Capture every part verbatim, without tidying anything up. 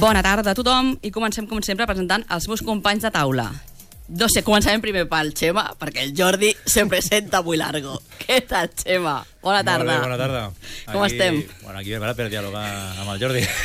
Bona tarda a tothom i comencem, com sempre, presentant els meus companys de taula. No sé, començarem primer pel Xema, perquè el Jordi se presenta muy largo. Què tal, Xema? Bona tarda. Molt bé, bona tarda. Com aquí, estem? Bueno, aquí és per dialogar amb el Jordi.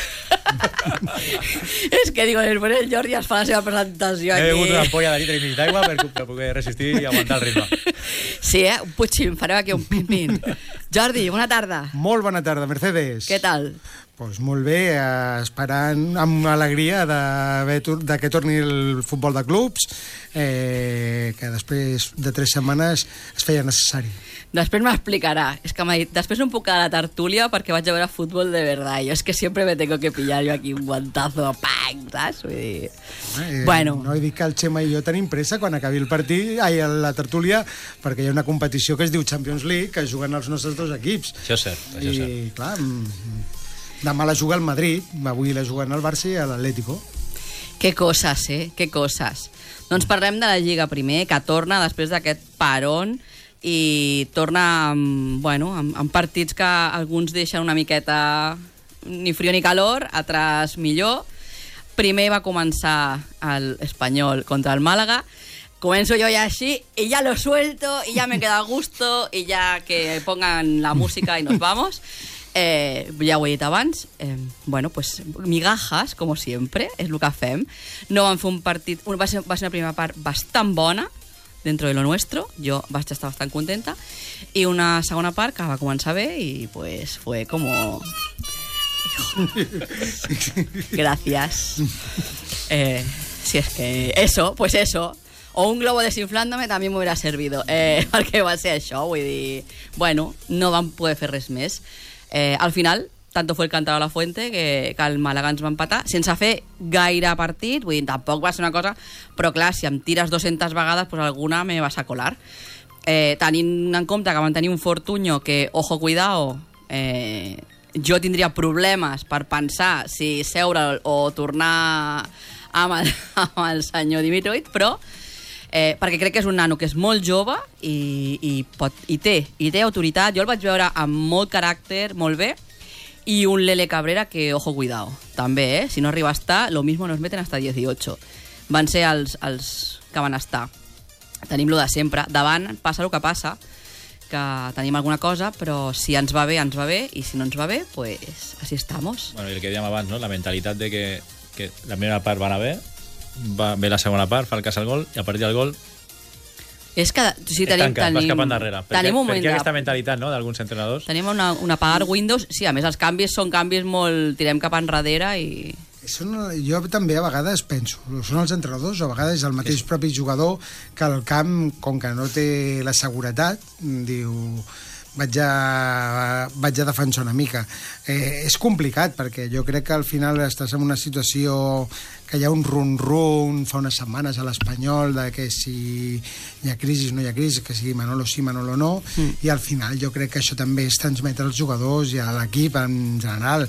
És que, digo, després el Jordi es fa la seva presentació aquí. He begut una ampolla de litre i mig d'aigua per, per poder resistir i aguantar el ritme. Sí, eh? Un putxim, farem aquí un pim-pim. Jordi, bona tarda. Molt bona tarda, Mercedes. Què tal? Pues molt bé, eh, esperant amb alegria de, de que torni el futbol de clubs, eh, que després de tres setmanes es feia necessari. Després m'explicarà. És que m'ha dit, després no em puc quedar a la tertúlia perquè vaig a veure futbol de verdad. Jo és que sempre me tengo que pillar yo aquí un guantazo, pang, saps? Vull dir... Eh, bueno. No he dit que el Xema i jo tenim pressa quan acabi el partit, ai, la tertúlia, perquè hi ha una competició que es diu Champions League, que juguen els nostres dos equips. Això és cert, això és cert. I, clar, demà la juga el Madrid, avui la juguen el Barça i l'Atlético. Que coses, eh? Que coses. Doncs parlem de la Lliga primer, que torna després d'aquest parón i torna amb, bueno, amb, amb partits que alguns deixen una miqueta ni frío ni calor, altres millor. Primer va començar l'Espanyol contra el Màlaga. Començo yo ya así y ya lo suelto y ya me queda a gusto y ya que pongan la música y nos vamos. Eh, ja ho he dit abans, eh, bueno, pues migajas, com sempre, és el que fem. No van fer un partit... Va ser, va ser una primera part bastant bona, dentro de lo nuestro, jo vaig estar bastant contenta, i una segona part que va començar bé i pues fue como... Gracias. Eh, si es que eso, pues eso, o un globo desinflándome també m'hubiera servido, eh, perquè va ser això, vull dir... Bueno, no vam poder fer res més. Eh, al final, tanto fue el cantado a la fuente que, que el Màlaga ens va empatar sense fer gaire partit, vull dir, tampoc va ser una cosa, però clar, si em tires dues-centes vegades, pues alguna me vas a colar. Eh, tenint en compte que vam tenir un Fortunyo que, ojo, cuidao, eh, jo tindria problemes per pensar si seure o tornar amb el, amb el senyor Dimitrovic, però eh, perquè crec que és un nano que és molt jove i, i, pot, i, té, i té autoritat. Jo el vaig veure amb molt caràcter, molt bé, i un Lele Cabrera que, ojo, cuidao, també, eh? Si no arriba a estar, lo mismo nos meten hasta dieciocho. Van ser els, els que van estar. Tenim lo de sempre. Davant passa el que passa, que tenim alguna cosa, però si ens va bé, ens va bé, i si no ens va bé, pues así estamos. Bueno, i el que dèiem abans, no? La mentalitat de que, que la primera part va anar bé, va bé la segona part, fa el cas al gol, i a partir del gol és que sí, tenim, tanques, tenim, vas cap endarrere. Per tenim què, un per moment què de... aquesta mentalitat, no?, d'alguns entrenadors? Tenim una, una power Windows, sí, a més els canvis són canvis molt... tirem cap enrere i... Són, jo també a vegades penso, són els entrenadors, a vegades el mateix propi jugador que al camp, com que no té la seguretat, diu... Vaig a, vaig a defensar una mica. Eh, és complicat, perquè jo crec que al final estàs en una situació que hi ha un run-run fa unes setmanes a l'Espanyol de que si hi ha crisi no hi ha crisi, que si Manolo sí, Manolo no, mm. i al final jo crec que això també és transmetre als jugadors i a l'equip en general.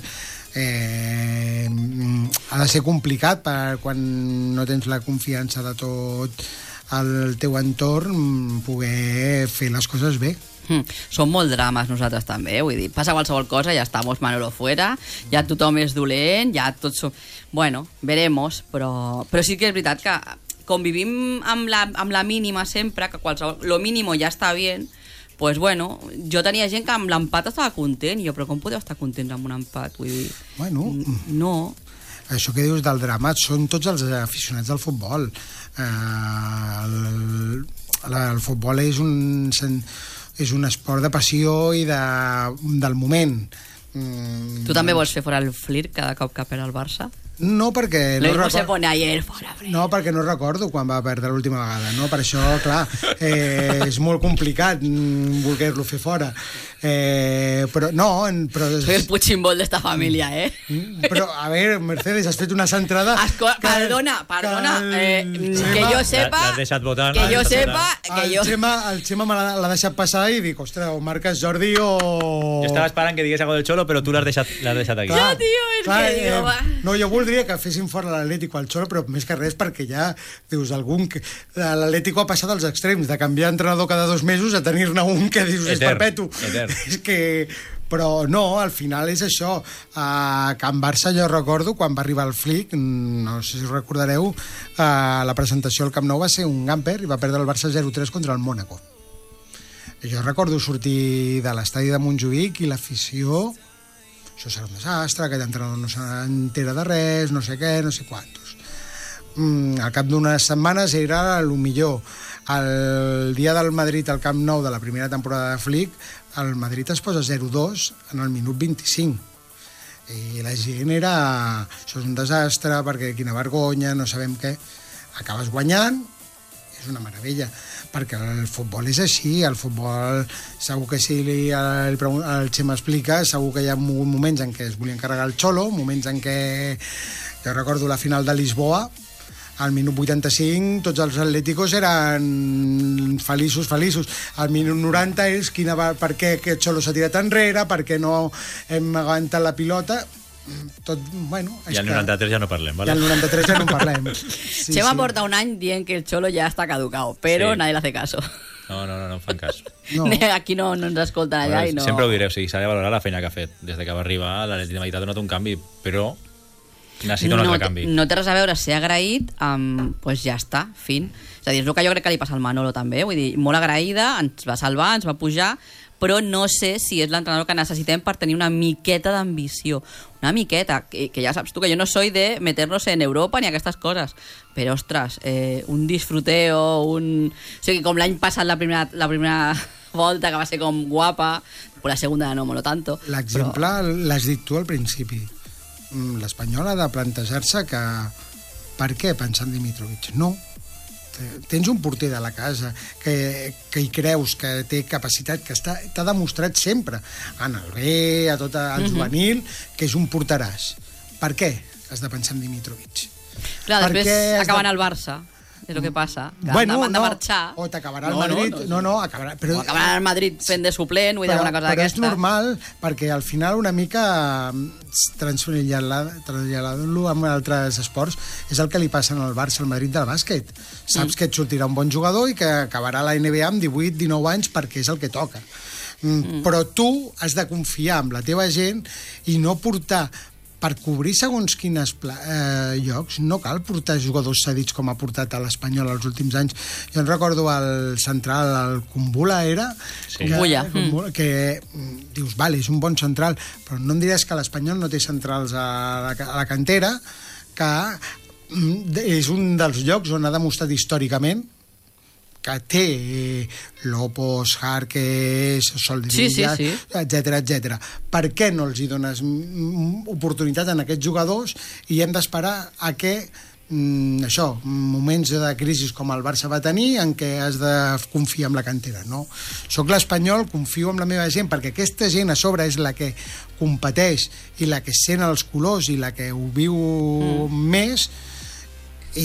Eh, ha de ser complicat per quan no tens la confiança de tot el teu entorn poder fer les coses bé. Mm. Som molt drames nosaltres també, eh? Vull dir, passa qualsevol cosa, ja estamos Manolo fuera, ja tothom és dolent, ja tots som... Bueno, veremos, però, però sí que és veritat que com vivim amb la, amb la mínima sempre, que qualsevol, lo mínimo ja està bien, pues bueno, jo tenia gent que amb l'empat estava content, i jo, però com podeu estar contents amb un empat? Vull dir, bueno, no... Això que dius del drama són tots els aficionats del futbol. Eh, el, el futbol és un... és un esport de passió i de, del moment. Mm, tu també vols fer fora el flirt cada cop que perd el Barça? No, perquè... No record... se pone ayer fora flirt. No, perquè no recordo quan va perdre l'última vegada, no? Per això, clar, eh, és molt complicat voler-lo fer fora. Eh, però, no... Però... Soy el Puigdemont d'esta família, eh? Però, a ver, Mercedes, has fet una centrada... Esco... Que, perdona, perdona, que, eh, que jo sepa... L'has deixat votant. Que jo sepa... Que el, jo... Xema, el Xema me l'ha deixat passar i dic, ostres, o marques Jordi o... Jo estava esperant que digués algo del Xolo, però tu l'has deixat, l'has deixat aquí. Clar, tio, és clar, que digo, va... Eh, no, jo voldria que fessin fora l'Atlético al Xolo, però més que res perquè ja, dius, algun... L'Atlético ha passat als extrems, de canviar entrenador cada dos mesos a tenir-ne un que dius, és perpetu. És que... Però no, al final és això. A Can Barça jo recordo, quan va arribar el Flick, no sé si recordareu, a la presentació al Camp Nou va ser un gamper i va perdre el Barça zero tres contra el Mónaco. Jo recordo sortir de l'estadi de Montjuïc i l'afició... Això serà un desastre, aquest entrenador no s'entera de res, no sé què, no sé quantos. Mm, al cap d'unes setmanes era el millor. El dia del Madrid al Camp Nou de la primera temporada de Flick, el Madrid es posa zero dos en el minut vint-i-cinc. I la gent era... Això és un desastre, perquè quina vergonya, no sabem què. Acabes guanyant, és una meravella, perquè el futbol és així, el futbol segur que si el, el Xema explica, segur que hi ha moments en què es volien carregar el Xolo, moments en què jo recordo la final de Lisboa, al minut vuitanta-cinc tots els atléticos eren feliços, feliços. Al minut noranta és quina va, per què aquest Xolo s'ha tirat enrere, per què no hem aguantat la pilota. Tot, bueno, I al noranta-tres ja no parlem, ¿vale? I al noranta-tres ja no parlem. Sí, Chema sí. porta un any dient que el Cholo ya está caducado, pero Sí. nadie le hace caso. No, no, no, no em fan cas. No. Aquí no, no ens escolten allà i no... Sempre ho diré, o sigui, s'ha de valorar la feina que ha fet. Des de que va arribar, l'Atleti de Madrid ha donat un canvi, però necessita un no, altre canvi. No té res a veure ser agraït amb... Pues ja està, fin. És a dir, és el que jo crec que li passa al Manolo també. Vull dir, molt agraïda, ens va salvar, ens va pujar, però no sé si és l'entrenador que necessitem per tenir una miqueta d'ambició. Una miqueta, que, que ja saps tu que jo no soy de meternos en Europa ni aquestes coses. Però, ostres, eh, un disfruteo, un... O sigui, com l'any passat la primera, la primera volta, que va ser com guapa, però la segunda no mola tanto. L'exemple però... l'has dit tu al principi. L'Espanyol ha de plantejar-se que per què pensa en Dimitrovic? No. Tens un porter de la casa que, que hi creus que té capacitat, que està, t'ha demostrat sempre en el B, a tot el juvenil, que és un porteràs. Per què has de pensar en Dimitrovic? Clar, Per després què has acaben de- al Barça, és el que passa. Que Bueno, han de no, marxar. o t'acabarà el No, no, Madrid, no, no, no, acabarà, però, O acabarà el Madrid fent de suplent, vull dir, però, alguna cosa però és d'aquesta. normal, perquè al final una mica traslladant-lo amb altres esports és el que li passa al Barça al Madrid del bàsquet. Saps mm. que et sortirà un bon jugador i que acabarà a la N B A amb divuit dinou anys perquè és el que toca. Mm, mm. Però tu has de confiar en la teva gent i no portar per cobrir segons quines eh, llocs no cal portar jugadors cedits com ha portat a l'Espanyol els últims anys. Jo en recordo el central, el Kumbula era Sí. Kumbulla. que, mm. que mm, dius, vale, és un bon central, però no em diràs que l'Espanyol no té centrals a la, a la cantera, que mm, és un dels llocs on ha demostrat històricament que té eh, Lopos, Jarques, Soldevilla, Sí, sí, sí. etcètera, etcètera. Per què no els hi dones mm, oportunitat en aquests jugadors i hem d'esperar a que mm, això, moments de crisi com el Barça va tenir en què has de confiar en la cantera? No. Soc l'Espanyol, confio en la meva gent perquè aquesta gent a sobre és la que competeix i la que sent els colors i la que ho viu mm. més i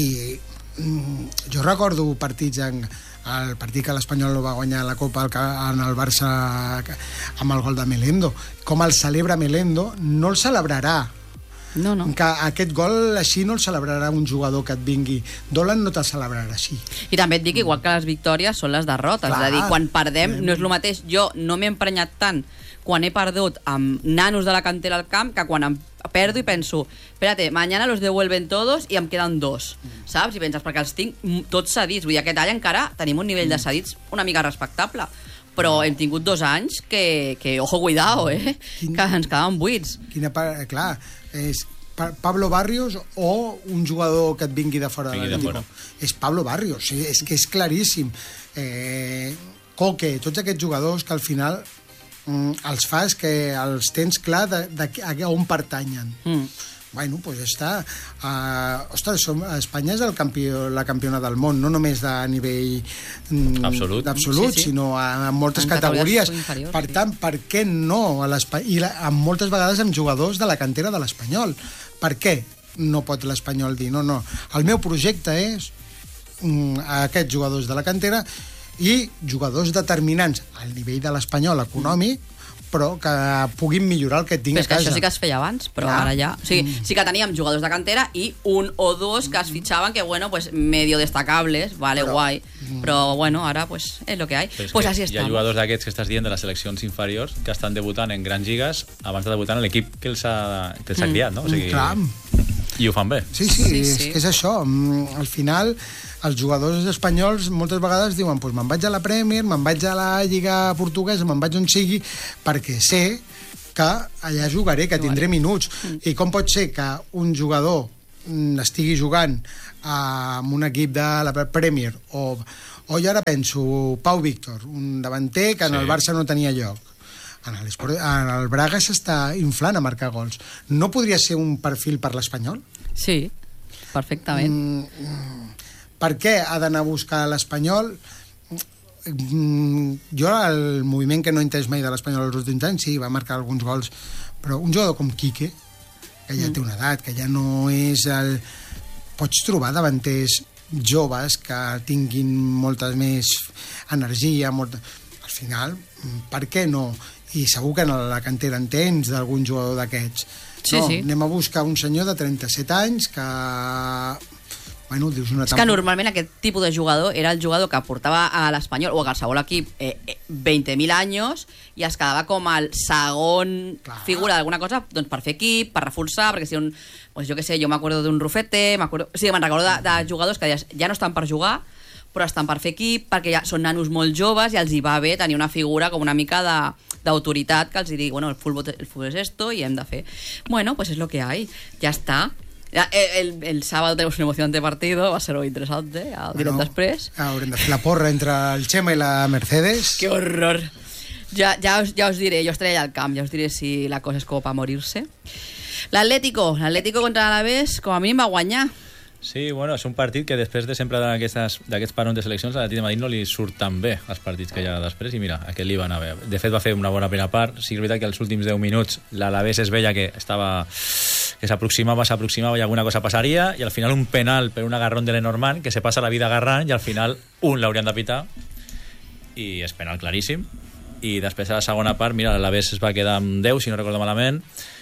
mm, jo recordo partits en el partit que l'Espanyol va guanyar la Copa en el Barça amb el gol de Melendo, com el celebra Melendo, no el celebrarà No, no. que aquest gol així no el celebrarà un jugador que et vingui Dolan, no te'l celebrarà així. I també et dic, igual que les victòries són les derrotes. Clar. És a dir, quan perdem no és el mateix. Jo no m'he emprenyat tant quan he perdut amb nanos de la cantera al camp que quan em perdo i penso, espérate, mañana los devuelven todos i em queden dos, saps? I penses, perquè els tinc tots cedits. Vull dir, aquest any encara tenim un nivell de cedits una mica respectable, però hem tingut dos anys que, que ojo, cuidado, eh? Quin- Que ens quedaven buits. Quina pa- clar, és Pa- Pablo Barrios o un jugador que et vingui de fora Vingui de de l'Atlético. És Pablo Barrios, sí, és que és claríssim. Eh, Coque, tots aquests jugadors que al final mm, els fas que els tens clar de, de, a on pertanyen. Mm. Bueno, doncs pues està. Uh, ostres, som, Espanya és el campió, la campiona del món, no només de nivell mm, Absolut. absolut Sí, sí. sinó a, a moltes En categories. categories inferiors, Per sí. tant, per què no a l'Espanyol? I la, amb moltes vegades amb jugadors de la cantera de l'Espanyol. Per què no pot l'Espanyol dir no, no, el meu projecte és mm, aquests jugadors de la cantera i jugadors determinants al nivell de l'Espanyol econòmic, però que puguin millorar el que tinc Però a és que casa. això sí que es feia abans, però Clar. ara ja... O sigui, sí que teníem jugadors de cantera i un o dos que es fitxaven que, bueno, pues medio destacables, vale, Però- guai. Però, bueno, ara, pues, és lo que hay. Però és Pues que así hi ha estamos. jugadors d'aquests que estàs dient de les seleccions inferiors que estan debutant en grans lligues abans de debutar en l'equip que els ha, que els ha criat, no? O sigui, Clar. I ho fan bé. Sí, sí, Sí, és sí. que és això. Mm, Al final, els jugadors espanyols moltes vegades diuen pues me'n vaig a la Premier, me'n vaig a la Lliga Portuguesa, me'n vaig on sigui, perquè sé que allà jugaré, que tindré minuts. I com pot ser que un jugador mm, estigui jugant eh, amb un equip de la Premier o, o jo ara penso Pau Víctor, un davanter que en Sí. el Barça no tenia lloc. En el, en el Braga s'està inflant a marcar gols. No podria ser un perfil per l'Espanyol? Sí, perfectament. Mm, per què ha d'anar a buscar l'Espanyol? Mm, jo el moviment que no he entès mai de l'Espanyol els últims anys, sí, va marcar alguns gols, però un jugador com Quique, que ja mm. té una edat, que ja no és el... Pots trobar davanters joves que tinguin molta més energia, molta... al final, per què no? I segur que en la cantera en tens d'algun jugador d'aquests. Sí, no, sí. anem a buscar un senyor de trenta-set anys que... Bueno, dius una És que normalment aquest tipus de jugador era el jugador que portava a l'Espanyol o a qualsevol equip eh, eh, vint mil anys i es quedava com el segon Clar. figura d'alguna cosa doncs, per fer equip, per reforçar, perquè si un... Pues jo què sé, jo m'acordo d'un Rufete, m'acordo... O sigui, me'n recordo de, de jugadors que ja, ja no estan per jugar, però estan per fer equip, perquè ja són nanos molt joves i els hi va bé tenir una figura com una mica de d'autoritat que els hi digui, bueno, el futbol, el futbol és esto i hem de fer. Bueno, pues es lo que hay, ya está. Ya, El, el, el sábado tenemos un emocionante partido, va a ser muy interesante, al Directe Express. Haurem de fer la porra entre el Chema i la Mercedes. ¡Qué horror! Ya, ya, os, ya os diré, yo estaré allà al camp, ya os diré si la cosa és com para morirse. L'Atlético, l'Atlético contra l'Alavés, com a mínim va guanyar. Sí, bueno, és un partit que després de sempre d'aquests parons de seleccions a l'Atlètic de Madrid no li surt tan bé els partits que hi ha després i mira, aquest li va anar bé. De fet va fer una bona primera part, sí que és veritat que els últims deu minuts l'Alavés es veia que estava que s'aproximava, s'aproximava i alguna cosa passaria i al final un penal per un agarrón de Lenormand que se passa la vida agarrant i al final un l'haurien de pitar i és penal claríssim i després a la segona part, mira, l'Alavés es va quedar amb deu, si no recordo malament,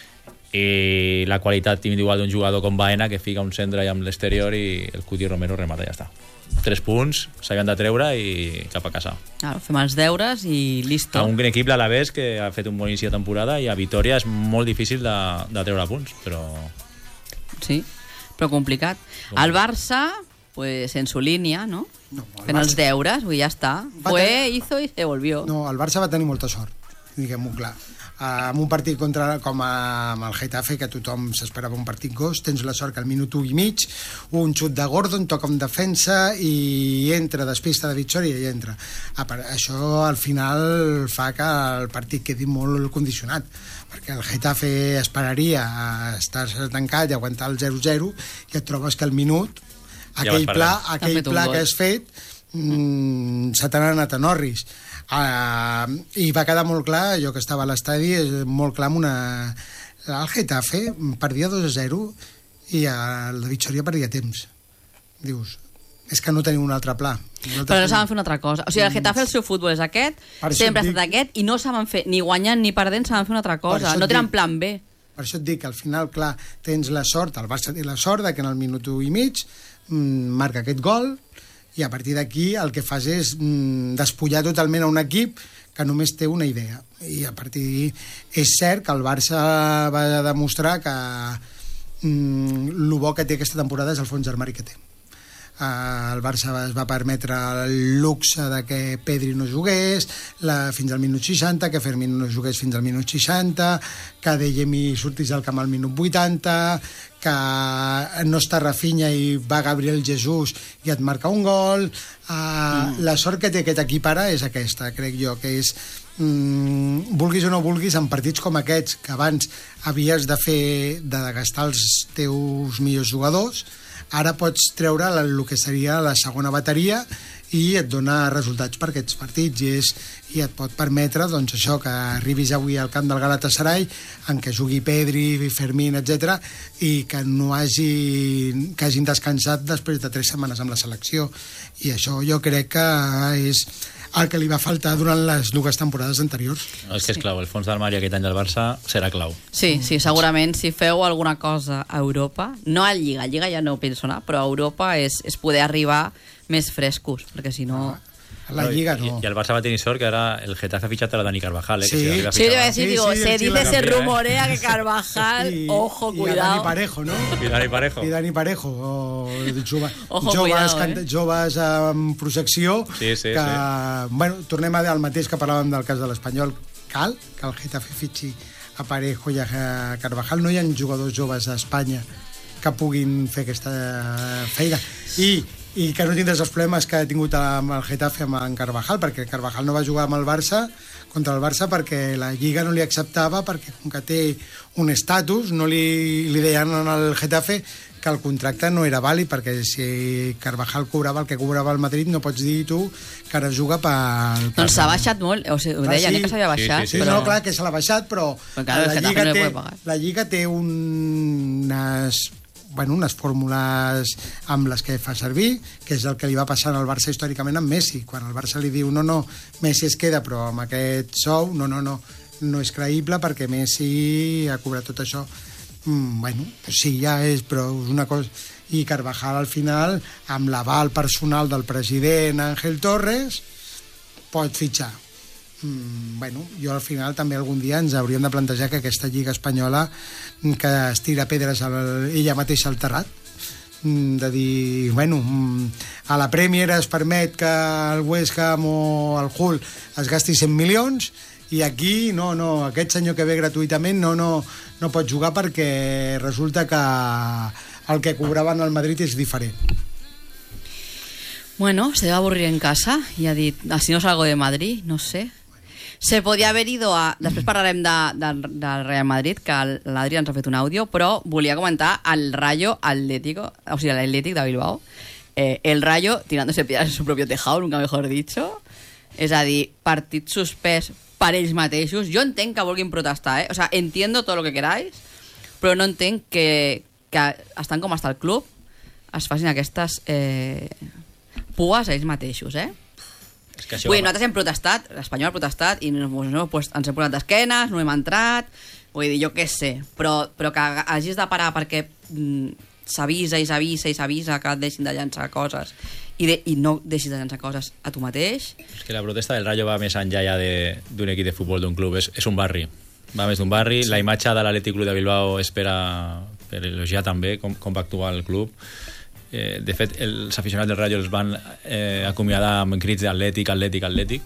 i la qualitat individual d'un jugador com Baena que fica un centre allà amb l'exterior i el Cuti Romero remata, ja està. Tres punts, s'havien de treure i cap a casa. Claro, fem els deures i listo. A un gran equip, l'Alavés, que ha fet un bon inici de temporada i a Vitoria és molt difícil de, de treure punts, però... Sí, però complicat. El Barça, pues en su línia, ¿no? No, el Fent els Barça- deures, i ja està. Va Fue, tenir- hizo i se volvió. No, el Barça va tenir molta sort, diguem-ho clar. Uh, amb un partit contra, com a, amb el Getafe, que tothom s'esperava un partit gos, tens la sort que al minut u i mig un xut de Gordon, toca en defensa i entra, despista de Vittoria i entra. Ah, per, això al final fa que el partit quedi molt condicionat, perquè el Getafe esperaria a estar tancat i aguantar el zero zero i et trobes que al minut aquell vas pla, perdent. aquell fet un pla gol. que has fet mm, se t'ha anat a Norris. Uh, i va quedar molt clar, jo que estava a l'estadi, és molt clar amb una... El Getafe perdia dos a zero i el de Vittoria perdia temps. Dius, és que no teniu un altre pla. Però no saben fer una altra cosa. O sigui, el Getafe, el seu futbol és aquest, Per això sempre ha et estat dic- aquest, i no saben fer, ni guanyant ni perdent, saben fer una altra Per cosa. això No et tenen dic- plan B. Per això et dic que al final, clar, tens la sort, el Barça té la sort de que en el minut u i mig mm, marca aquest gol i a partir d'aquí el que fas és mm, despullar totalment a un equip que només té una idea. I a partir d'aquí és cert que el Barça va demostrar que mm, el bo que té aquesta temporada és el fons d'armari que té. Uh, el Barça es va permetre el luxe de que Pedri no jugués la, fins al minut seixanta, que Fermín no jugués fins al minut seixanta, que Adeyemi sortís al camp al minut vuitanta, que no està Rafinha i va Gabriel Jesús i et marca un gol. Uh, mm. La sort que té aquest equip ara és aquesta, crec jo, que és mm, vulguis o no vulguis, en partits com aquests que abans havies de fer de gastar els teus millors jugadors, ara pots treure el, el que seria la segona bateria i et dona resultats per aquests partits i, és, i et pot permetre doncs, això que arribis avui al camp del Galatasaray en què jugui Pedri, Fermín, etcètera i que no hagi, que hagin descansat després de tres setmanes amb la selecció i això jo crec que és el que li va faltar durant les dues temporades anteriors. No, és que és clau, el fons d'armari aquest any del Barça serà clau. Sí, sí, segurament si feu alguna cosa a Europa, no a Lliga, a Lliga ja no penso anar, però a Europa és, és poder arribar més frescos, perquè si no... Ah. A la Lliga no. I, I el Barça va tenir sort que ara el Getafe ha fitxat a la Dani Carvajal, eh? Sí. Que si Sí, te iba a decir, Sí, digo, sí, se sí, dice, la se cambia, rumorea que Carvajal, I, ojo, i cuidado. a Dani Parejo, no? I Dani Parejo. I Dani Parejo, o jove, Ojo, joves, cuidado, canta, eh? joves amb projecció, Sí, sí, que, sí. bueno, tornem a dir el mateix que parlàvem del cas de l'Espanyol. Cal que el Getafe fitxi a Parejo i a Carvajal. No hi ha jugadors joves a Espanya que puguin fer aquesta feina. I i que no tindràs els problemes que ha tingut amb el Getafe amb en Carvajal, perquè Carvajal no va jugar amb el Barça contra el Barça perquè la Lliga no li acceptava, perquè com que té un estatus no li, li deien al Getafe que el contracte no era vàlid, perquè si Carvajal cobrava el que cobrava el Madrid no pots dir tu que ara juga pel... Doncs s'ha baixat molt, o sigui, ho Ah, deien sí. eh, que s'havia baixat, Sí, però... no, clar, que se l'ha baixat, però, Però clar, el la, Getafe Lliga no li té, pot pagar. la Lliga té unes, bueno, unes fórmules amb les que fa servir, que és el que li va passar al Barça històricament amb Messi. Quan el Barça li diu, no, no, Messi es queda, però amb aquest sou, no, no, no, no és creïble perquè Messi ha cobrat tot això. Mm, bueno, sí, ja és, però és una cosa... I Carvajal, al final, amb l'aval personal del president Ángel Torres, pot fitxar. Mm, bueno, jo al final també algun dia ens hauríem de plantejar que aquesta Lliga Espanyola que es tira pedres a ella mateixa al terrat, mm, de dir, bueno, mm, a la Premier es permet que el West Ham o el Hull es gasti cent milions i aquí no, no, aquest senyor que ve gratuïtament no, no, no pot jugar perquè resulta que el que cobraven al Madrid és diferent. Bueno, se va a aburrir en casa y ha dit, así no salgo de Madrid, no sé. Se podia haver ido a... Després parlarem de, de, del Real Madrid, que l'Adri ens ha fet un àudio, però volia comentar el Rayo Atlético, o sigui, l'Atlètic de Bilbao. Eh, el Rayo tirándose piedras en su propio tejado, nunca mejor dicho. És a dir, partit suspès per ells mateixos. Jo entenc que vulguin protestar, eh? O sea, entiendo todo lo que queráis, però no entenc que, que estan com està el club es facin aquestes eh, pues a ells mateixos, eh? És que això Vull dir, va- nosaltres hem protestat, l'Espanyol ha protestat i no, no, pues, ens hem posat d'esquenes, no hem entrat, vull dir, jo què sé, però, però que hagis de parar perquè mm, s'avisa i s'avisa i s'avisa que et deixin de llançar coses i, de, i no deixis de llançar coses a tu mateix. És que la protesta del Rayo va més enllà ja de- d'un equip de futbol, d'un club, és, és un barri. Va més d'un barri, sí. La imatge de l'Atlètic Club de Bilbao és per, a, per elogiar també com, com va actuar el club. Eh, de fet, els aficionats del Rayo els van eh, acomiadar amb crits d'Atlètic, Atlètic, Atlètic.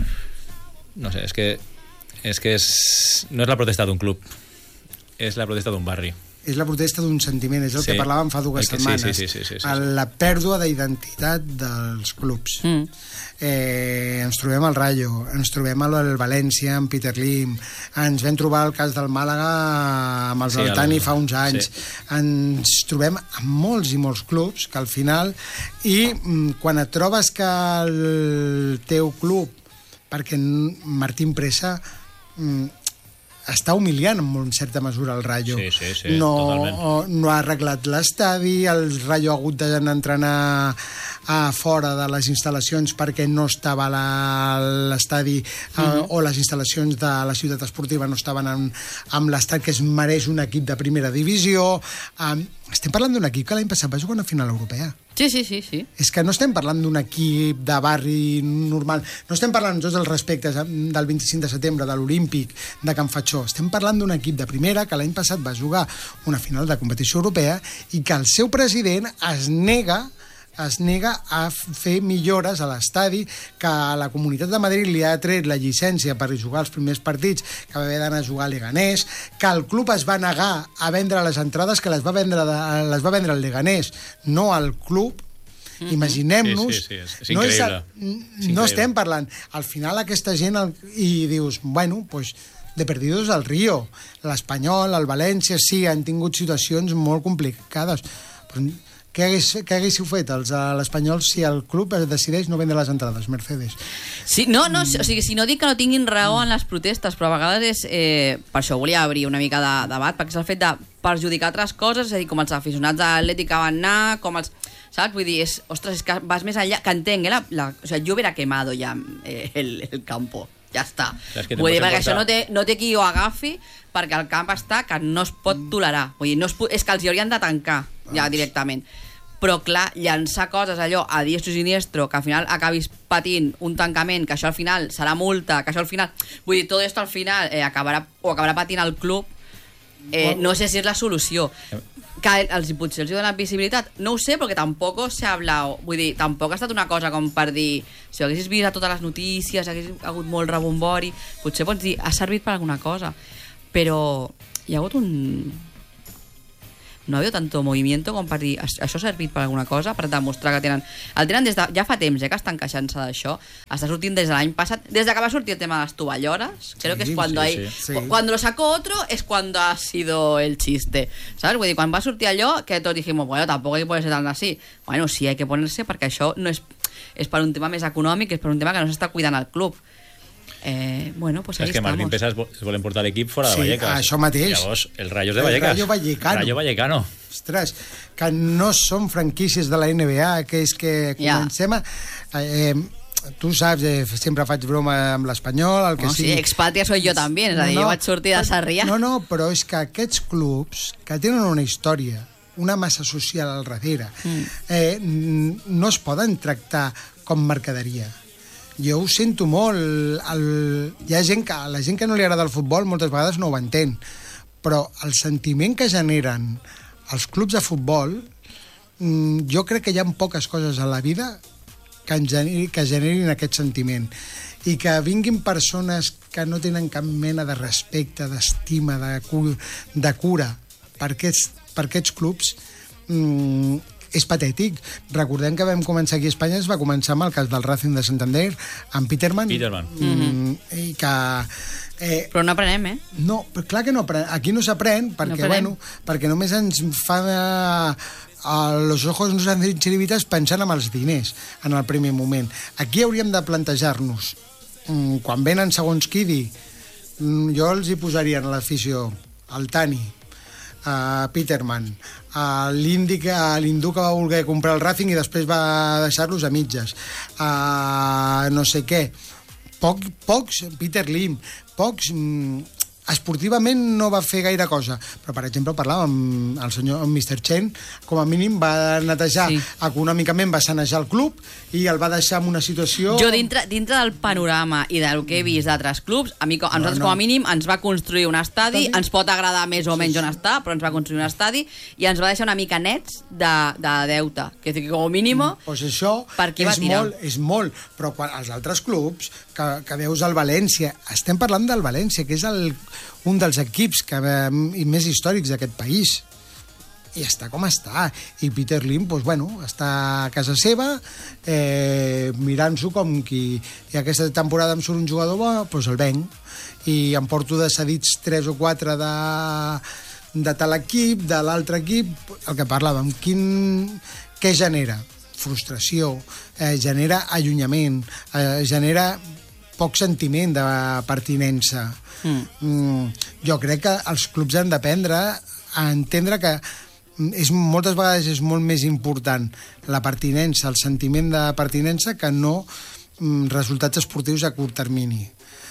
No sé, és que, és que és, no és la protesta d'un club, és la protesta d'un barri. És la protesta d'un sentiment, és el Sí. que parlàvem fa dues El que- sí, setmanes. sí, sí, sí, sí, sí, sí. La pèrdua d'identitat dels clubs. Mm. Eh, ens trobem al Rayo, ens trobem al València amb Peter Lim, ens vam trobar el cas del Màlaga amb els Sí, sí, Altani el- fa uns anys, sí. ens trobem amb molts i molts clubs que al final, i mm, quan et trobes que el teu club, perquè Martín Presa mm, està humiliant en certa mesura el Rayo. Sí, sí, sí, no, totalment. no ha arreglat l'estadi, el Rayo ha hagut d'entrenar a fora de les instal·lacions perquè no estava la- l'estadi eh, Mhm. o les instal·lacions de la ciutat esportiva no estaven en, amb l'estat que es mereix un equip de primera divisió. Um, estem parlant d'un equip que l'any passat va jugar una final europea. Sí, sí, sí, sí. És que no estem parlant d'un equip de barri normal, no estem parlant amb tots els respectes del vint-i-cinc de setembre, de l'Olímpic, de Can Fatxó, estem parlant d'un equip de primera que l'any passat va jugar una final de competició europea i que el seu president es nega es nega a fer millores a l'estadi, que la Comunitat de Madrid li ha tret la llicència per jugar els primers partits, que va haver d'anar a jugar a Leganés, que el club es va negar a vendre les entrades que les va vendre, de, les va vendre el Leganés, no al club. Mm-hmm. Imaginem-nos... Sí, sí, sí, és, és no, és, increïble. és És no increïble. estem parlant. Al final aquesta gent... El, I dius, bueno, pues, de perdidos al Río. L'Espanyol, el València, sí, han tingut situacions molt complicades. Però què, hagués, què haguéssiu fet els, a l'Espanyol si el club es decideix no vendre les entrades, Mercedes? Sí, no, no, o sigui, si no dic que no tinguin raó en les protestes, però a vegades és... Eh, per això volia obrir una mica de debat, perquè és el fet de perjudicar altres coses, és a dir, com els aficionats de l'Atlètic que van anar, com els... saps? Vull dir, és, ostres, és que vas més enllà, que entenc, eh? La, la, o sea, yo hubiera quemado ja eh, el, el campo. Ja està. Es que Vull dir, perquè portar... això no té, no té qui ho agafi, perquè el camp està que no es pot tolerar. Vull dir, no es, és que els hi haurien de tancar ja directament. Però clar, llançar coses allò a diestro i siniestro, que al final acabis patint un tancament, que això al final serà multa, que això al final... Vull dir, tot esto al final eh, acabarà, o acabarà patint el club, eh, no sé si és la solució. Que els, potser els hi donen visibilitat, no ho sé, perquè tampoc s'ha hablado, vull dir, tampoc ha estat una cosa com per dir, si ho haguessis vist a totes les notícies, hagués hagut molt rebombori, potser pots dir, ha servit per alguna cosa, però hi ha hagut un... no ha habido tanto movimiento com per dir, això ha servit per alguna cosa, per demostrar que tenen... El tenen des de... ja fa temps, eh, que estan queixant-se d'això, està sortint des de l'any passat, des de que va sortir el tema de les tovallores, creo que es cuando sí, hay... sí. Sí. Cuando lo sacó otro es cuando ha sido el chiste, ¿sabes? Vull dir, quan va sortir allò, que tots dijimos, bueno, tampoco hay que ponerse tan así. Bueno, sí hay que ponerse, perquè això no és, és per un tema més econòmic, és per un tema que no s'està cuidant el club. Eh, bueno, pues ahí és que estamos. Martín Pesa es vol emportar l'equip fora de Sí, Vallecas. això mateix. Llavors, el Rayos de El Vallecas. Rayo Vallecano. Rayo Vallecano. Ostres, que no són franquícies de la N B A, que és que Ja. comencem a... Eh, tu saps, eh, sempre faig broma amb l'Espanyol, el que No, sí, sigui... expatria soy yo també, és a dir, jo vaig sortir de Sarrià. No, no, però és que aquests clubs, que tenen una història, una massa social al darrere, mm. eh, no es poden tractar com mercaderia. Jo ho sento molt. El, hi ha gent que, la gent que no li agrada el futbol moltes vegades no ho entén, però el sentiment que generen els clubs de futbol, jo crec que hi ha poques coses a la vida que, en generi, que generin aquest sentiment. I que vinguin persones que no tenen cap mena de respecte, d'estima, de, cu de cura per aquests, per aquests clubs, mmm, és patètic. Recordem que vam començar aquí a Espanya, es va començar amb el cas del Racing de Santander, amb Peterman. Peterman. Mm, I que... Eh, Però no aprenem, eh? no, però clar que no, aquí no s'aprèn, perquè, No aprenem. bueno, perquè només ens fa... A los ojos nos hacen chiribitas pensant en els diners en el primer moment. Aquí hauríem de plantejar-nos, quan venen segons qui dir, jo els hi posaria a l'afició el Tani, a Peterman, a l'Indi, a l'hindú que va voler comprar el Racing i després va deixar-los a mitges, a no sé què, Poc, pocs, Peter Lim, pocs... Esportivament no va fer gaire cosa, però per exemple parlàvem amb el senyor amb mister Chen, com a mínim va netejar, sí. Econòmicament va sanejar el club i el va deixar en una situació... Jo dintre, dintre del panorama i del que he vist d'altres clubs, a, mi, a nosaltres no, no. com a mínim ens va construir un estadi, estadi? ens pot agradar més o menys sí, sí. on està, però ens va construir un estadi i ens va deixar una mica nets de, de deute, que com a mínim mm, pues això per qui va és tirar. Molt, és molt, però quan els altres clubs que, que veus al València, estem parlant del València, que és el un dels equips que, eh, més històrics d'aquest país, i està com està, i Peter Lim pues, bueno, està a casa seva eh, mirant-s'ho com qui i aquesta temporada em surt un jugador bo, pues el venc i em porto de cedits tres o quatre de, de tal equip, de l'altre equip, el que parlàvem, quin, què genera? Frustració, eh, genera allunyament, eh, genera poc sentiment de pertinença. Mm. Mm, jo crec que els clubs han d'aprendre a entendre que és, moltes vegades és molt més important la pertinença, el sentiment de pertinença que no mm, resultats esportius a curt termini.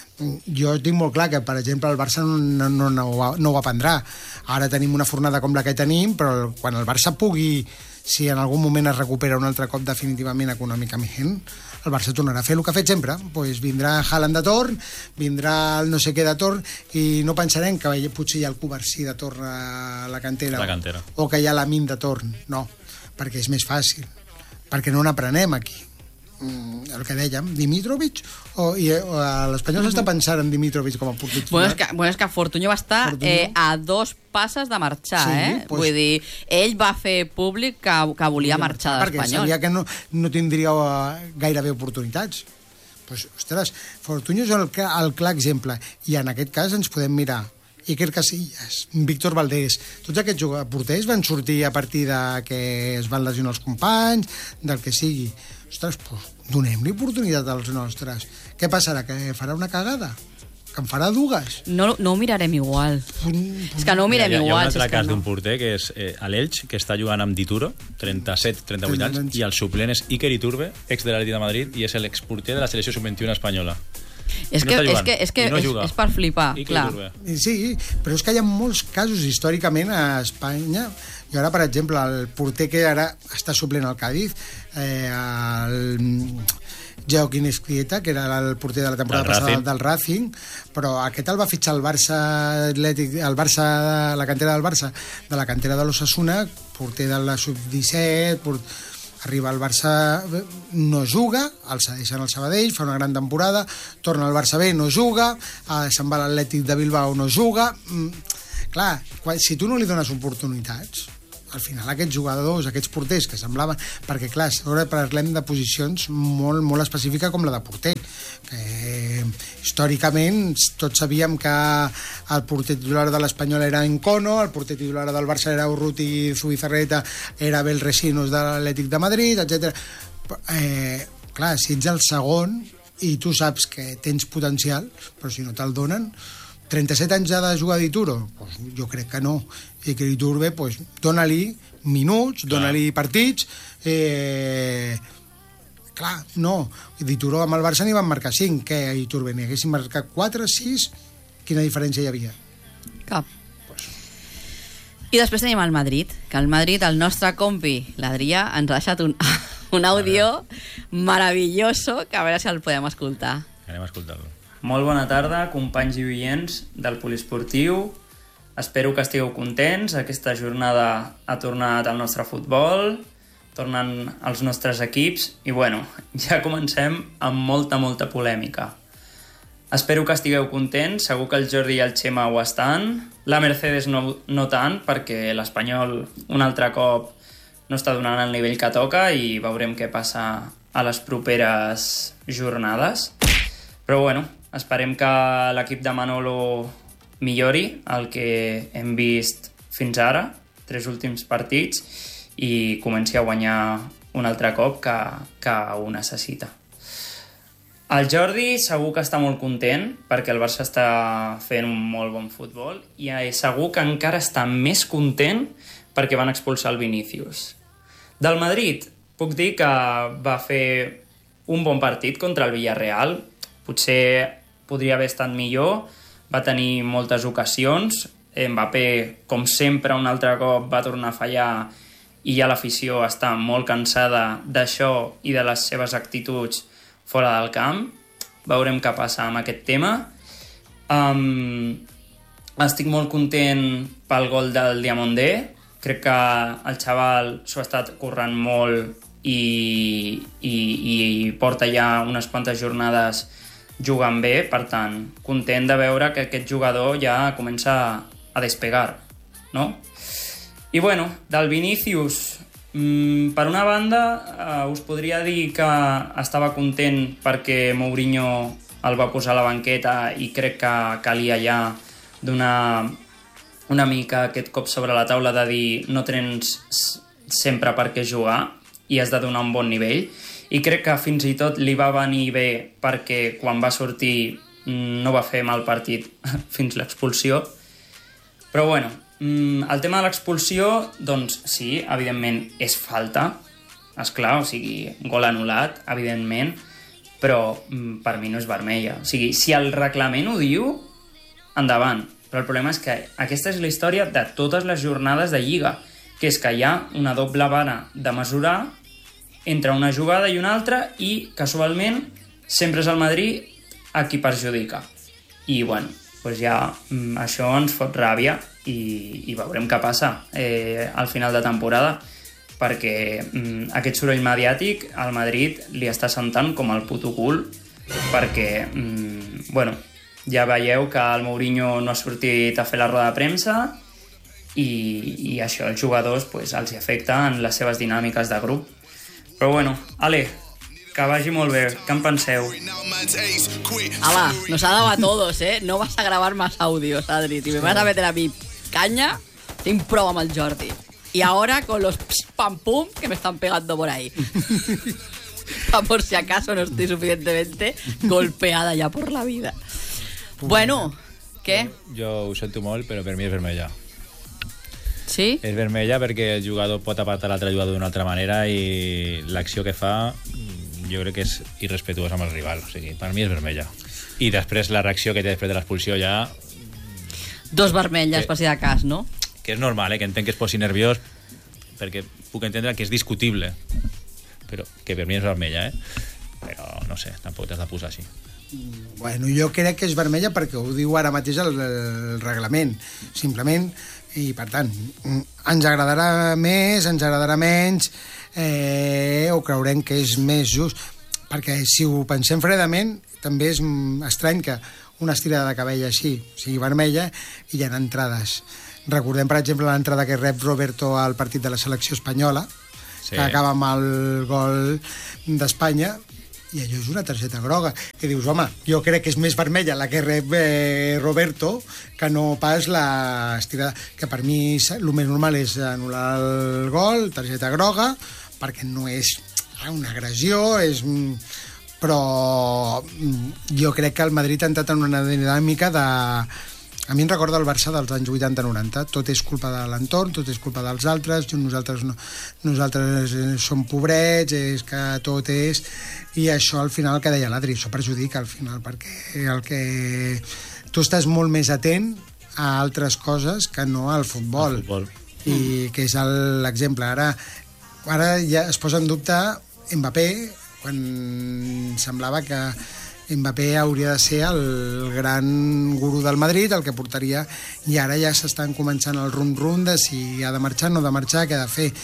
Jo tinc molt clar que, per exemple, el Barça no, no, no, ho, no ho aprendrà. Ara tenim una fornada com la que tenim, però quan el Barça pugui, si en algun moment es recupera un altre cop definitivament econòmicament, el Barça tornarà a fer el que ha fet sempre. Pues vindrà Haaland de torn, vindrà el no sé què de torn, i no pensarem que potser hi ha el Covarsí de torn a la cantera, la cantera. O, o que hi ha l'Amin de torn. No, perquè és més fàcil, perquè no n'aprenem aquí. El que dèiem, Dimitrovic, o, i, o l'Espanyol s'està pensant en Dimitrovic com a porter titular. Bueno, és que, bueno, és que Fortuño va estar eh, a dos passes de marxar, sí, eh? Pues, vull dir, ell va fer públic que, que volia marxar de l'Espanyol. Perquè sabia que no, no tindria gairebé oportunitats. Pues, ostres, Fortuño és el, el clar exemple. I en aquest cas ens podem mirar Iker Casillas, Víctor Valdés, tots aquests porters van sortir a partir de que es van lesionar els companys, del que sigui. Ostres, pues, donem-li oportunitat als nostres. Què passarà? Que farà una cagada? que en farà dues. No, no ho mirarem igual. És que no ho mirem hi ha, igual. Hi ha un si altre és que cas no. d'un porter que és eh, a l'Elx, que està jugant amb Dituro, trenta-set trenta-vuit anys, anys. i el suplent és Iker Iturbe, ex de l'Atlètic de Madrid, i és l'exporter de la selecció sub vint-i-u espanyola. És no que, està és jugant, que, és, que i no és, juga. és per flipar, Iker clar. Iturbe. I sí, però és que hi ha molts casos històricament a Espanya. I ara, per exemple, el porter que ara està suplent al Cádiz, eh, el Joaquín Escrieta, que era el porter de la temporada Del passada Racing. del Racing, però aquest el va fitxar el Barça Atlètic, el Barça, la cantera del Barça, de la cantera de l'Osasuna, porter de la sub disset, port... arriba al Barça, no juga, el cedeixen al Sabadell, fa una gran temporada, torna al Barça B, no juga, eh, se'n va a l'Atlètic de Bilbao, no juga... Mm, clar, quan, si tu no li dones oportunitats, al final aquests jugadors, aquests porters que semblaven... Perquè, clar, ara parlem de posicions molt, molt específiques com la de porter, que històricament tots sabíem que el porter titular de l'Espanyol era Encono, el porter titular del Barça era Urruti Zubizarreta, era Abel Resinos de l'Atlètic de Madrid, etcètera. Eh, clar, si ets el segon i tu saps que tens potencial, però si no te'l donen... trenta-set anys ja de jugar a Dituro? Pues jo crec que no. I que Iturbe, pues, dona-li minuts, clar. dona-li partits... Eh... Clar, no. Dituro amb el Barça n'hi van marcar cinc. Què, a Iturbe n'hi haguessin marcat quatre, sis? Quina diferència hi havia? Cap. I després tenim el Madrid, que el Madrid, el nostre compi, l'Adrià, ens ha deixat un, un àudio meravelloso, que a veure si el podem escoltar. Anem a escoltar-lo. Molt bona tarda, companys i oients del Poliesportiu. Espero que estigueu contents. Aquesta jornada ha tornat al nostre futbol, tornen els nostres equips i, bueno, ja comencem amb molta, molta polèmica. Espero que estigueu contents, segur que el Jordi i el Xema ho estan. La Mercedes no, no tant, perquè l'Espanyol un altre cop no està donant el nivell que toca i veurem què passa a les properes jornades. Però, bueno, esperem que l'equip de Manolo millori el que hem vist fins ara, tres últims partits, i comenci a guanyar un altre cop que, que ho necessita. El Jordi segur que està molt content perquè el Barça està fent un molt bon futbol i segur que encara està més content perquè van expulsar el Vinícius. Del Madrid puc dir que va fer un bon partit contra el Villarreal. Potser podria haver estat millor, va tenir moltes ocasions, Mbappé, com sempre, un altre cop va tornar a fallar i ja l'afició està molt cansada d'això i de les seves actituds fora del camp. Veurem què passa amb aquest tema. Um, estic molt content pel gol del Diamondé. Crec que el xaval s'ho ha estat currant molt i, i, i porta ja unes quantes jornades jugant bé, per tant, content de veure que aquest jugador ja comença a despegar, no? I bueno, del Vinícius, mmm, per una banda, eh, us podria dir que estava content perquè Mourinho el va posar a la banqueta i crec que calia ja donar una mica aquest cop sobre la taula de dir no tens sempre per què jugar i has de donar un bon nivell. I crec que fins i tot li va venir bé perquè quan va sortir no va fer mal partit fins l'expulsió. Però bueno, el tema de l'expulsió, doncs sí, evidentment és falta, esclar, o sigui, gol anul·lat, evidentment, però per mi no és vermella. O sigui, si el reglament ho diu, endavant. Però el problema és que aquesta és la història de totes les jornades de Lliga, que és que hi ha una doble vara de mesurar entre una jugada i una altra i, casualment, sempre és el Madrid a qui perjudica. I, bueno, doncs ja això ens fot ràbia i, i veurem què passa eh, al final de temporada, perquè mm, aquest soroll mediàtic al Madrid li està sentant com el puto cul, perquè, mm, bueno, ja veieu que el Mourinho no ha sortit a fer la roda de premsa i, i això als jugadors pues, els afecta en les seves dinàmiques de grup. Però bueno, ale, que vagi molt bé, què en penseu? Ala, nos ha dado a todos, ¿eh? No vas a grabar más audios, Adri. Si me vas a meter a mi caña, tinc prou amb el Jordi. Y ahora con los ps, pam pum que me están pegando por ahí. Pa por si acaso no estoy suficientemente golpeada ya por la vida. Bueno, què? Jo ho sento molt, però per mi és vermella. Sí? És vermella perquè el jugador pot apartar l'altre jugador d'una altra manera i l'acció que fa jo crec que és irrespetuosa amb el rival. O sigui, per mi és vermella. I després la reacció que té després de l'expulsió ja... Dos vermelles, que, per si de cas, no? Que és normal, eh? Que entenc que es posi nerviós perquè puc entendre que és discutible, però que per mi és vermella, eh? Però no sé, tampoc t'has de posar així. Bueno, jo crec que és vermella perquè ho diu ara mateix el, el reglament, simplement, i per tant, ens agradarà més, ens agradarà menys, eh, o creurem que és més just, perquè si ho pensem fredament, també és estrany que una estirada de cabell així sigui vermella i hi ha entrades. Recordem, per exemple, l'entrada que rep Roberto al partit de la selecció espanyola, sí, que acaba amb el gol d'Espanya, i allò és una targeta groga. I dius, home, jo crec que és més vermella la que rep eh, Roberto que no pas la estirada, que per mi el més normal és anul·lar el gol, targeta groga, perquè no és una agressió, és... però jo crec que el Madrid ha entrat en una dinàmica de... A mi em recorda el Barça dels anys vuitanta noranta. Tot és culpa de l'entorn, tot és culpa dels altres, nosaltres, no, nosaltres som pobrets, és que tot és... I això, al final, el que deia l'Adri, això perjudica, al final, perquè el que... Tu estàs molt més atent a altres coses que no al futbol. Al futbol. I que és l'exemple. Ara, ara ja es posa en dubte Mbappé, quan semblava que Mbappé hauria de ser el gran gurú del Madrid, el que portaria, i ara ja s'estan començant el rum-rum de si ha de marxar, no ha de marxar, què ha de fer.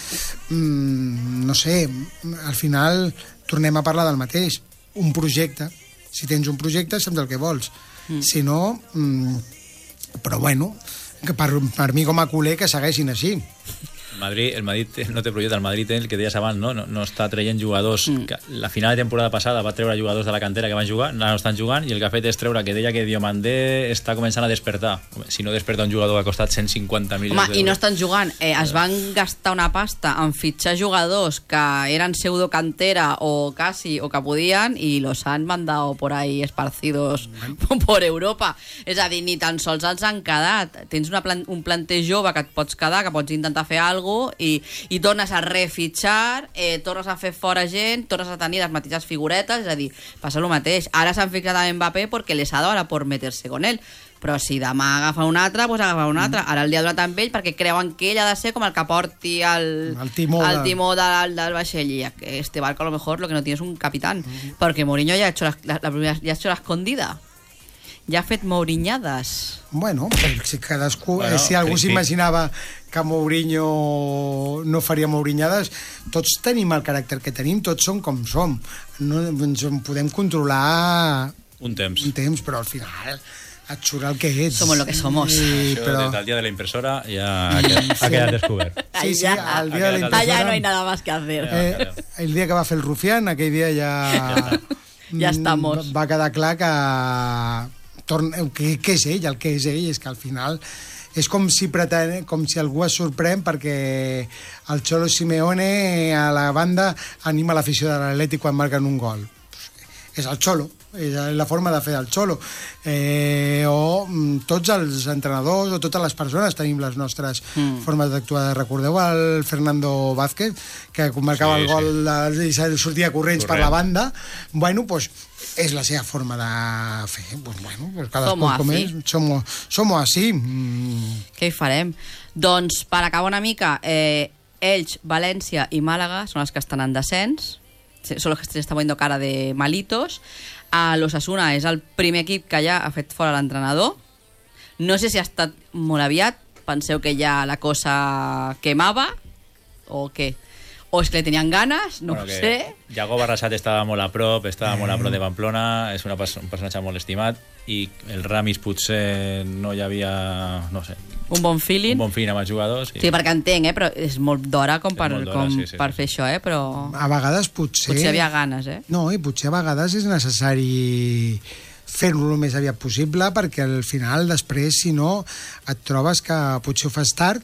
Mm, no sé, al final tornem a parlar del mateix. Un projecte. Si tens un projecte, saps el que vols. Mm. Si no... Mm, però bueno, que per, per mi com a culer que segueixin així. Madrid, el Madrid no té projecte, el Madrid el que deies abans, no, no, no està traient jugadors, mm. que la final de temporada passada va treure jugadors de la cantera que van jugar, no estan jugant, i el que ha fet és treure que deia que Diomandé està començant a despertar. Si no desperta un jugador que ha costat cent cinquanta milions d'euros. I no estan jugant, eh, es van gastar una pasta en fitxar jugadors que eren pseudo cantera o quasi, o que podien, i los han mandado por ahí esparcidos mm. por Europa. És a dir, ni tan sols els han quedat. Tens una plan un planter jove que et pots quedar, que pots intentar fer alguna cosa, I, i tornes a refitxar, eh, tornes a fer fora gent, tornes a tenir les mateixes figuretes, és a dir, passa el mateix. Ara s'han fixat a Mbappé perquè les ha d'hora per meter-se con ell, però si demà agafa un altre, doncs agafa un altre. Ara el dia ha donat amb ell perquè creuen que ell ha de ser com el que porti el, el timó, el timó del, del vaixell, i este barco a lo mejor lo que no tiene es un capitán, mm. perquè Mourinho ya ha hecho la, la, la, primera, ya ha hecho la escondida. Ja ha fet mourinyades. Bueno, si cadascú... Bueno, si algú sí, s'imaginava que Mourinho no faria mourinyades, tots tenim el caràcter que tenim, tots som com som. No ens en podem controlar... Un temps. Un temps, però al final et surt el que ets. Somos lo que somos. I, Això, però... des del dia de la impressora ja ha quedat, ha quedat descobert. Sí, sí, el dia de la Allá impressora... no hay nada más que hacer. Eh, el dia que va fer el Rufián, aquell dia ja... Ja, ja estamos. Va quedar clar que... Torna, que, que és ell, el que és ell és que al final és com si, pretén, com si algú es sorprèn perquè el Cholo Simeone a la banda anima l'afició de l'Atlètic quan marquen un gol. És el Cholo, és la forma de fer el Cholo. Eh, o tots els entrenadors o totes les persones tenim les nostres mm. formes d'actuar. Recordeu el Fernando Vázquez, que quan marcava sí, el gol sí. i sortia corrents Corrent. per la banda? Bueno, doncs pues, és la seva forma de fer. Pues bueno, pues cadascú com és. Som, som així. Mm. Què hi farem? Doncs, per acabar una mica, eh, Elx, València i Màlaga són els que estan en descens. Són els que s'estan poniendo cara de malitos. A l'Osasuna és el primer equip que ja ha fet fora l'entrenador. No sé si ha estat molt aviat. Penseu que ja la cosa quemava o què? O és que li tenien ganes, no bueno, ho sé. Iago Barrasat estava molt a prop, estava eh. molt a prop de Pamplona, és una, un personatge molt estimat, i el Ramis potser no hi havia, no sé... Un bon feeling. Un bon feeling amb els jugadors. I... Sí, perquè entenc, eh, però és molt d'hora com per, com sí, sí, per sí, fer sí. això, eh, però... A vegades potser... Potser hi havia ganes, eh? No, i potser a vegades és necessari fer-lo el més aviat possible, perquè al final, després, si no, et trobes que potser ho fas tard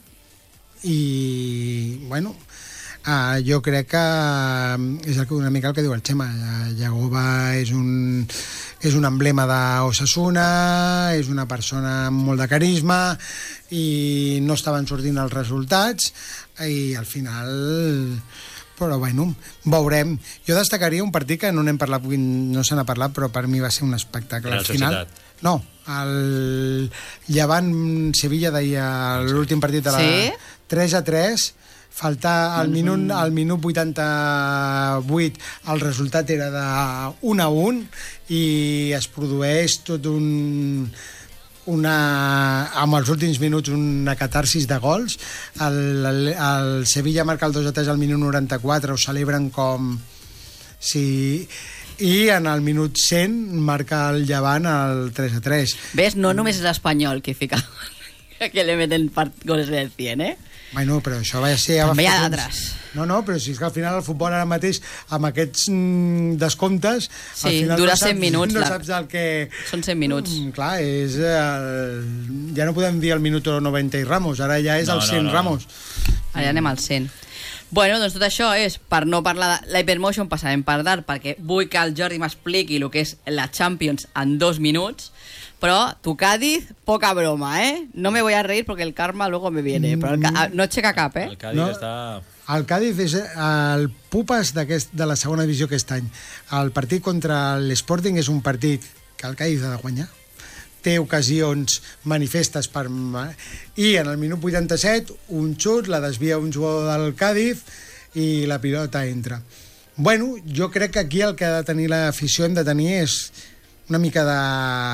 i, bueno... Uh, jo crec que és el que, una mica el que diu el Xema. Llagoba és un és un emblema d'Osasuna, és una persona amb molt de carisma i no estaven sortint els resultats i al final... Però bueno, veurem. Jo destacaria un partit que no n'hem parlat, no se n'ha parlat, però per mi va ser un espectacle. Real al final, Societat. no, el Llevant-Sevilla deia l'últim partit de la Sí? tres a tres, faltar al minut, al minut vuitanta-vuit el resultat era de un a un i es produeix tot un... una, amb els últims minuts una catarsis de gols. El, el, el Sevilla marca el dos a tres al minut noranta-quatre, ho celebren com si... i en el minut cent marca el Llevant el tres a tres. Ves, no només és l'Espanyol que fica que le meten goles del cien, eh? Bueno, però això va ser... ja va També hi ha fer d'altres. temps. No, no, però si és que al final el futbol ara mateix, amb aquests mm, descomptes... Sí, al final dura no saps, cent minuts, No la- saps el que... Són cent minuts. Mm, clar, és... El... Ja no podem dir el minut noventa i Ramos, ara ja és No, el no, cent no, no. Ramos. Allà anem al cent. Bueno, doncs tot això és per no parlar de l'Hypermotion, passarem per d'art, perquè vull que el Jordi m'expliqui el que és la Champions en dos minuts, però tu, Cádiz, poca broma, ¿eh? No me voy a reír porque el karma luego me viene, però el ca... no aixeca cap, eh? El Cádiz No. està... El Cádiz és el Pupas d'aquest- de la segona divisió aquest any. El partit contra l'Sporting és un partit que el Cádiz ha de guanyar. Té ocasions manifestes per... I en el minut vuitanta-set, un xut, la desvia un jugador del Cádiz i la pilota entra. Bueno, jo crec que aquí el que ha de tenir l'afició hem de tenir és una mica de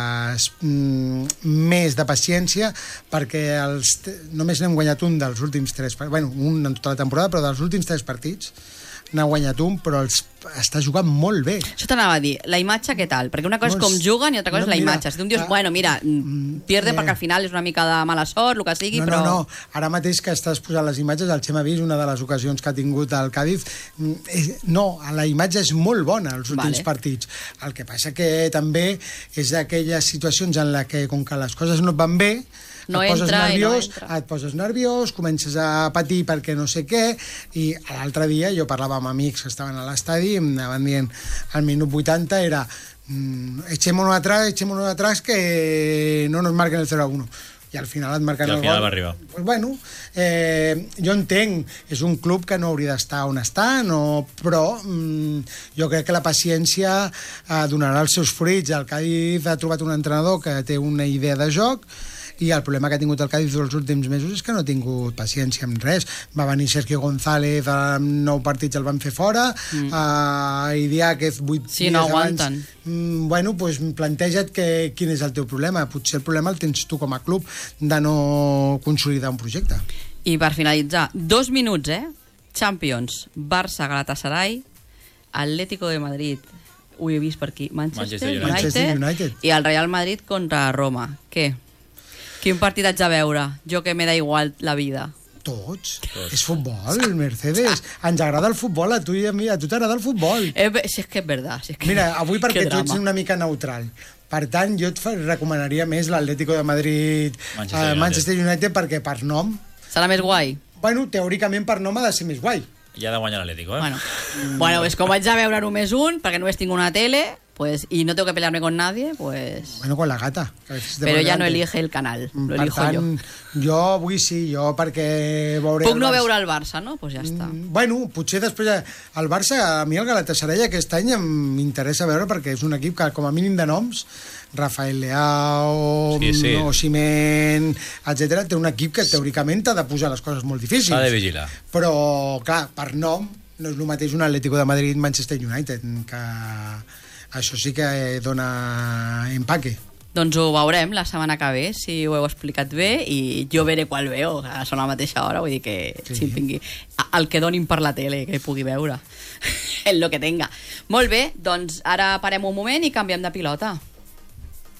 mm, més de paciència, perquè els, només n'hem guanyat un dels últims tres partits, bueno, un en tota la temporada, però dels últims tres partits n'ha guanyat un, però els està jugant molt bé. Això t'anava a dir, la imatge què tal? Perquè una cosa No, és com és- juguen i altra cosa no, és la mira, imatge. Si tu em dius, ah, bueno, mira, mm, pierde eh. perquè al final és una mica de mala sort, el que sigui, No, però... no, no. Ara mateix que estàs posant les imatges, el Xem ha vist una de les ocasions que ha tingut el Cádiz. mm, és- No, la imatge és molt bona als últims Vale. partits. El que passa que també és d'aquelles situacions en la que, com que les coses no et van bé, No et poses entra i no nerviós, entra. et poses nerviós, comences a patir perquè no sé què, i l'altre dia jo parlava amb amics que estaven a l'estadi i em anaven dient, al minut vuitanta era mm, echémonos atrás, echémonos atrás que no nos marquen el cero a uno. I al final et marquen I al el final gol. va arribar. Pues bueno, eh, jo entenc, és un club que no hauria d'estar on està, no, però mm, jo crec que la paciència eh, donarà els seus fruits. El Cádiz ha trobat un entrenador que té una idea de joc i el problema que ha tingut el Cádiz els últims mesos és que no ha tingut paciència amb res. Va venir Sergio González, amb nou partits el van fer fora, mm. uh, Idiáquez vuit Sí, dies no abans. aguanten. Mm, bueno, pues planteja't que, quin és el teu problema. Potser el problema el tens tu com a club de no consolidar un projecte. I per finalitzar, dos minuts, eh? Champions, Barça, Galatasaray, Atlético de Madrid, ho he vist per aquí, Manchester, Manchester United. United, Manchester United. i el Real Madrid contra Roma. Què? Quin partit haig de veure? Jo que me da igual la vida. Tots. És futbol, Mercedes. Ens agrada el futbol, a tu i a mi. A tu t'agrada el futbol. Eh, si és que és verdad. Si és que... Mira, avui perquè Que tu ets drama. una mica neutral. Per tant, jo et fa- recomanaria més l'Atlético de Madrid Manchester eh, United. Manchester United perquè per nom... Serà més guai? Bueno, teòricament per nom ha de ser més guai. I ha de guanyar l'Atlético, eh? Bueno, bueno, pues com haig de veure només un, perquè només tinc una tele, pues, y no tengo que pelearme con nadie, pues... Bueno, con la gata. que és de Pero ya no delante. elige el canal, lo Per elijo yo. tant, jo avui sí, jo perquè veuré... Puc el no Barça. veure el Barça, no? Pues ja està. Mm, Bueno, potser després eh, el Barça, a mi el Galatasaray aquest any m'interessa veure perquè és un equip que com a mínim de noms, Rafael Leao, Sí, sí. Osimhen, etcètera, té un equip que teòricament t'ha de posar les coses molt difícils. S'ha de vigilar. Però, clar, per nom no és el mateix un Atlético de Madrid Manchester United, que això sí que dona empaque. Doncs ho veurem la setmana que ve, si ho heu explicat bé, i jo veré qual veo, a la mateixa hora, vull dir que Sí. si em vingui el que donin per la tele, que pugui veure, en lo que tenga. Molt bé, doncs ara parem un moment i canviem de pilota.